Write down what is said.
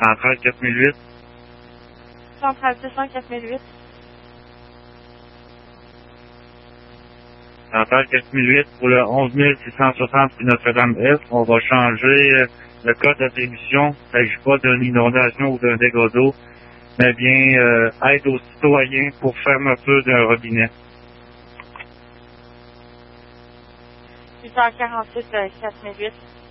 Centrale 4008. Centrale 600 4008. Centrale 4008 pour le 11660 rue Notre-Dame-Est. On va changer le code d'attribution. Il ne s'agit pas d'une inondation ou d'un dégât d'eau, mais bien aide aux citoyens pour fermeture d'un robinet. 8h48 4008.